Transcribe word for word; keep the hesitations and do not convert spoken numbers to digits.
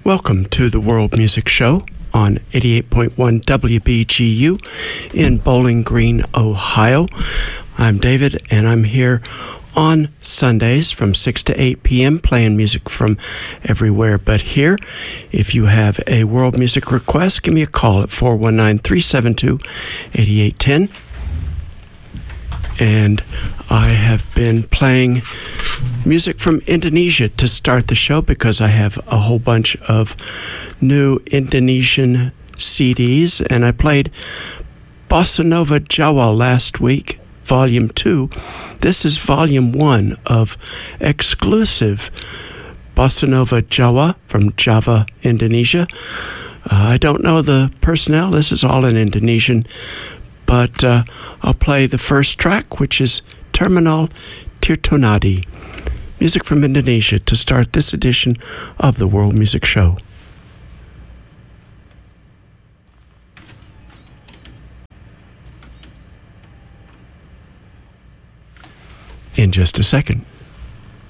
Welcome to the World Music Show on eighty-eight point one W B G U in Bowling Green, Ohio. I'm David, and I'm here on Sundays from six to eight p.m. playing music from everywhere but here. If you have a world music request, give me a call at four one nine, three seven two, eight eight one zero. And I have been playing music from Indonesia to start the show because I have a whole bunch of new Indonesian C Ds, and I played Bossa Nova Jawa last week, Volume two. This is Volume one of exclusive Bossa Nova Jawa from Java, Indonesia. Uh, I don't know the personnel. This is all in Indonesian. But uh, I'll play the first track, which is Terminal Tirtonadi. Music from Indonesia to start this edition of the World Music Show. In just a second.